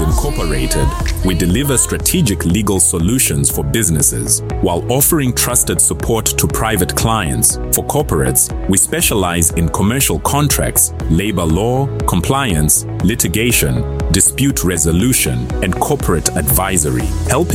Incorporated, we deliver strategic legal solutions for businesses while offering trusted support to private clients. For corporates, we specialize in commercial contracts, labor law, compliance, litigation, dispute resolution, and corporate advisory, helping